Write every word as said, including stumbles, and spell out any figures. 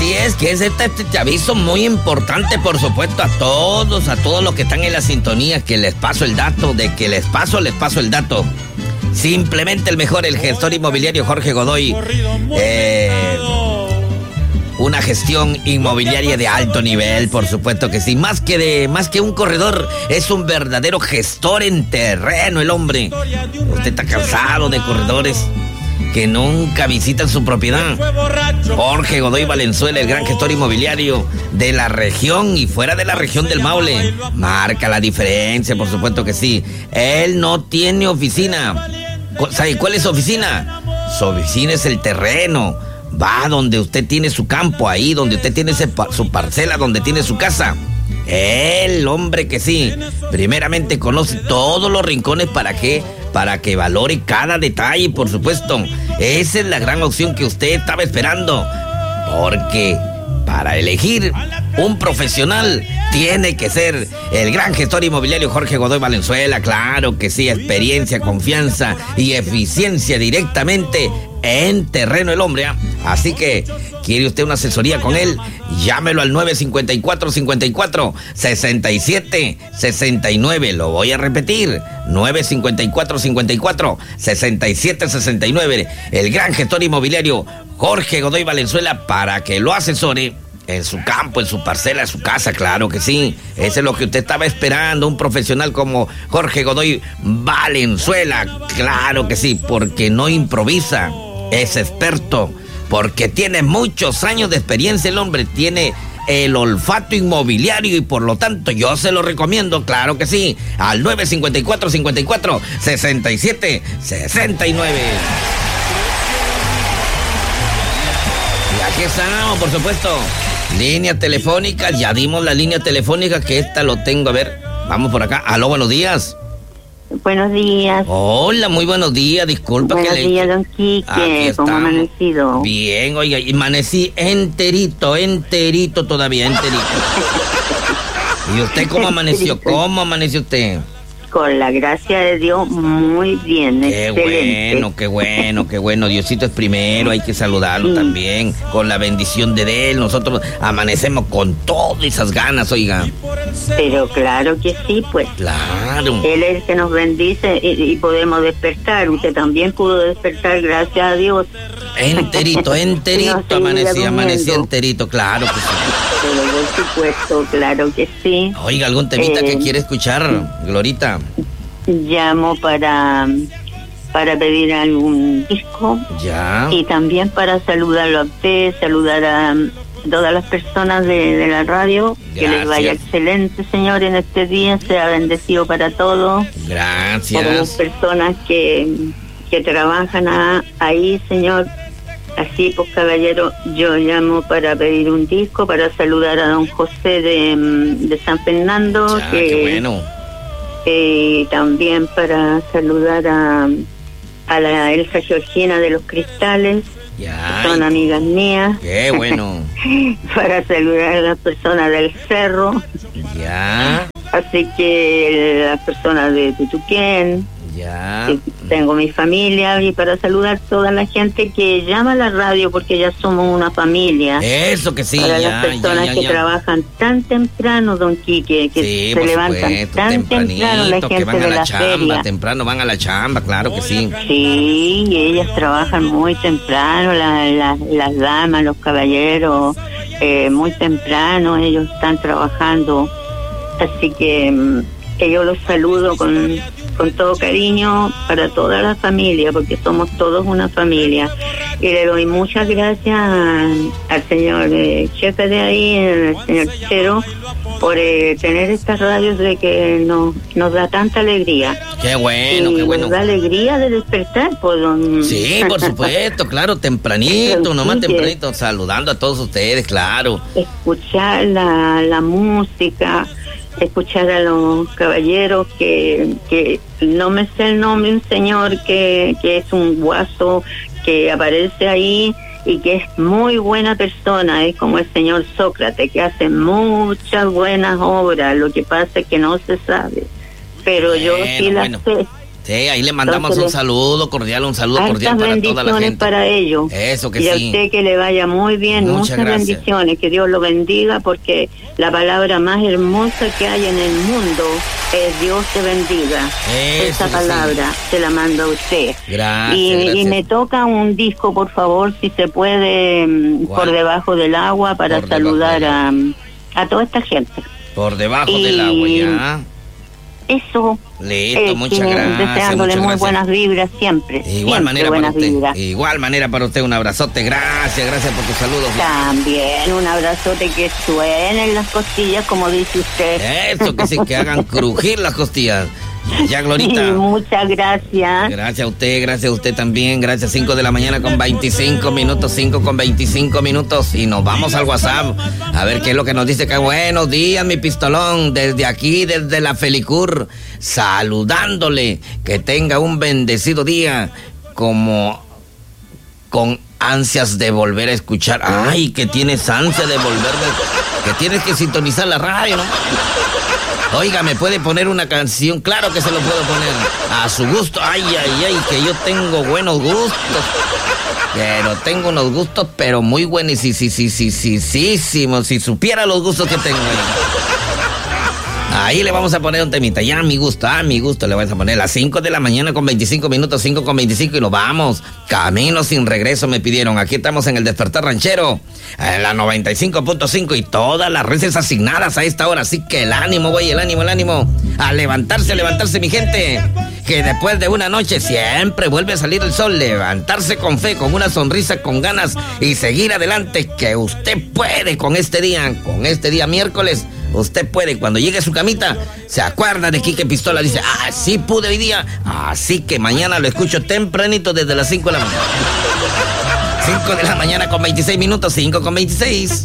Así es, que es este, este aviso muy importante, por supuesto, a todos, a todos los que están en la sintonía, que les paso el dato, de que les paso, les paso el dato. Simplemente el mejor, el gestor inmobiliario Jorge Godoy. Eh, una gestión inmobiliaria de alto nivel, por supuesto que sí. Más que de, más que un corredor, es un verdadero gestor en terreno el hombre. Usted está cansado de corredores que nunca visitan su propiedad. Jorge Godoy Valenzuela, el gran gestor inmobiliario de la región y fuera de la región del Maule. Marca la diferencia, por supuesto que sí. Él no tiene oficina. ¿Sabe cuál es su oficina? Su oficina es el terreno. Va donde usted tiene su campo, ahí donde usted tiene ese, su parcela, donde tiene su casa. El hombre que sí, primeramente conoce todos los rincones para que, para que valore cada detalle, por supuesto. Esa es la gran opción que usted estaba esperando. Porque para elegir un profesional tiene que ser el gran gestor inmobiliario Jorge Godoy Valenzuela. Claro que sí, experiencia, confianza y eficiencia directamente en terreno el hombre. ¿eh? Así que, ¿quiere usted una asesoría con él? Llámelo al nueve cinco cuatro, cinco cuatro, seis siete seis nueve. Lo voy a repetir. nueve cinco cuatro, cinco cuatro, seis siete seis nueve. El gran gestor inmobiliario Jorge Godoy Valenzuela, para que lo asesore en su campo, en su parcela, en su casa, claro que sí. Eso es lo que usted estaba esperando, un profesional como Jorge Godoy Valenzuela. Claro que sí, porque no improvisa, es experto, porque tiene muchos años de experiencia el hombre, tiene el olfato inmobiliario y por lo tanto yo se lo recomiendo, claro que sí, al nueve cinco cuatro, cinco cuatro, seis siete seis nueve. Y aquí estamos, por supuesto. Línea telefónica, ya dimos la línea telefónica, que esta lo tengo, a ver, vamos por acá. Aló, buenos días. Buenos días. Hola, muy buenos días, disculpa. Buenos que le... días, don Quique, ¿cómo ha amanecido? Bien, oiga, y amanecí enterito, enterito todavía, enterito. ¿Y usted cómo amaneció? ¿Cómo amaneció usted? Con la gracia de Dios, muy bien, qué excelente. bueno, qué bueno, qué bueno. Diosito es primero, hay que saludarlo sí. también. Con la bendición de Él, nosotros amanecemos con todas esas ganas, oiga. Pero claro que sí, pues. Claro. Él es el que nos bendice y, y podemos despertar. Usted también pudo despertar, gracias a Dios. Enterito, enterito, no, amanecí, amanecí enterito, claro que sí. Pero por supuesto, claro que sí. Oiga, ¿algún temita eh, que quiere escuchar, Glorita? Llamo para para pedir algún disco. Ya. Y también para saludarlo a usted, saludar a todas las personas de, de la radio. Gracias. Que les vaya excelente, señor, en este día. Sea bendecido para todos. Gracias. Para las personas que, que trabajan a, ahí, señor. Así pues, caballero, yo llamo para pedir un disco, para saludar a don José de, de San Fernando. Ya, que, qué bueno. Eh, también para saludar a, a la Elsa Georgina de los Cristales. Ya. Son amigas mías. Qué bueno. Para saludar a las personas del Cerro. Ya. Así que las personas de Tutuquén. Ya. Tengo mi familia y para saludar a toda la gente que llama a la radio, porque ya somos una familia. Eso que sí. Para ya, las personas ya, ya, que ya. trabajan tan temprano, don Quique, que sí, se levantan supuesto, tan temprano la gente que van de a la, la chamba, feria. temprano van a la chamba, claro que sí. Sí, y ellas trabajan muy temprano, la, la, las damas, los caballeros, eh, muy temprano, ellos están trabajando. Así que, que yo los saludo con... con todo cariño para toda la familia, porque somos todos una familia. Y le doy muchas gracias a, al señor eh, jefe de ahí, el señor Chero, por eh, tener estas radios de que nos, nos da tanta alegría. Qué bueno, y qué bueno. Nos da alegría de despertar, por don... Sí, por supuesto, claro, tempranito, nomás tempranito, saludando a todos ustedes, claro. Escuchar la, la música, escuchar a los caballeros que, que no me sé el nombre, un señor que, que es un guaso que aparece ahí y que es muy buena persona, es como el señor Sócrates, que hace muchas buenas obras, lo que pasa es que no se sabe, pero bueno, yo sí las bueno. sé. Sí, ahí le mandamos Entonces, un saludo cordial, un saludo hartas cordial para toda la gente. para ellos. Eso que y sí. a usted que le vaya muy bien, muchas, muchas bendiciones, que Dios lo bendiga, porque la palabra más hermosa que hay en el mundo es Dios te bendiga. Eso Esa que palabra sí. se la manda a usted. Gracias, y, gracias. y me toca un disco, por favor, si se puede, mm, por debajo del agua, para Por saludar debajo del a, a toda esta gente. Por debajo Y- del agua, ya. Eso. Listo, eh, muchas que gracias. Deseándole muchas muy gracias. buenas vibras siempre. Igual siempre manera para buenas usted. vibras. Igual manera para usted. Un abrazote. Gracias, gracias por tus saludos. También un abrazote, que suenen las costillas, como dice usted. Eso que sí, que hagan crujir las costillas. Ya, Sí, Glorita. muchas gracias. Gracias a usted, gracias a usted también. Gracias, cinco de la mañana con veinticinco minutos, cinco con veinticinco minutos. Y nos vamos al WhatsApp a ver qué es lo que nos dice. Que buenos días, mi pistolón. Desde aquí, desde la Felicur, saludándole. Que tenga un bendecido día. Como con ansias de volver a escuchar. Ay, que tienes ansia de volver a... Que tienes que sintonizar la radio, ¿no? Oiga, ¿me puede poner una canción? Claro que se lo puedo poner. A su gusto. Ay, ay, ay, que yo tengo buenos gustos. Pero tengo unos gustos, pero muy buenos. Y sí, sí, sí, sí, sí, sí, sí, si supiera los gustos que tengo. Ahí le vamos a poner un temita. Ya a mi gusto, a mi gusto le vamos a poner. A las cinco de la mañana con veinticinco minutos, cinco con veinticinco y nos vamos. Camino sin regreso me pidieron. Aquí estamos en el Despertar Ranchero, en la noventa y cinco punto cinco y todas las redes asignadas a esta hora. Así que el ánimo, güey, el ánimo, el ánimo. A levantarse, a levantarse, mi gente. Que después de una noche siempre vuelve a salir el sol. Levantarse con fe, con una sonrisa, con ganas y seguir adelante. Que usted puede con este día, con este día miércoles. Usted puede, cuando llegue a su camita, se acuerda de Quique Pistola, dice, ah, sí pude hoy día, así que mañana lo escucho tempranito desde las cinco de la mañana. cinco de la mañana con veintiséis minutos, cinco con veintiséis.